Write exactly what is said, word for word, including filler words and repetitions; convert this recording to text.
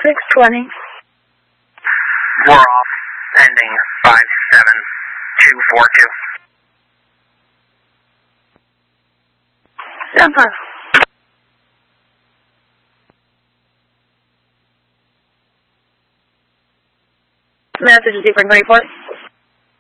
six twenty. We're off, ending five seven two four two. Simple. Message is different report.